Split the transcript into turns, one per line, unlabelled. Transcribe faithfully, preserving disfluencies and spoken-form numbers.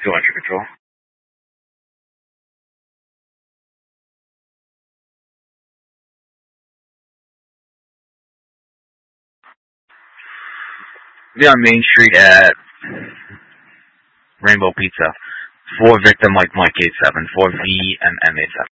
Telemetry control. Be on Main Street at Rainbow Pizza. four Victor Mike Mike eight seven. four V M M eight seven.